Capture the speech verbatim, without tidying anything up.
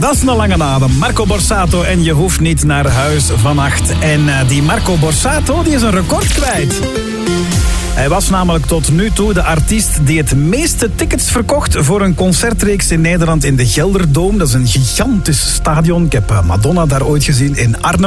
dat is een lange adem. Marco Borsato en Je hoeft niet naar huis vannacht. En uh, die Marco Borsato die is een record kwijt. Hij was namelijk tot nu toe de artiest die het meeste tickets verkocht voor een concertreeks in Nederland in de Gelderdoom. Dat is een gigantisch stadion. Ik heb Madonna daar ooit gezien in Arnhem.